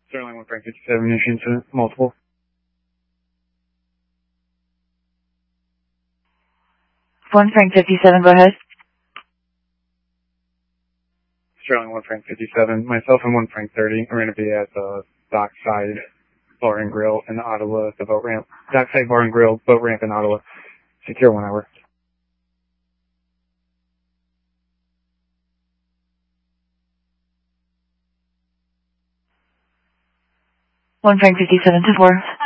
Sterling 1 Frank 57, issue incident, multiple. One Frank 57, go ahead. Sterling 1 Frank 57, myself and 1 Frank 30 are going to be at the Dockside Bar and Grill in Ottawa, the boat ramp. Dockside Bar and Grill, boat ramp in Ottawa. Secure 1 hour. One Frank 57 to 4.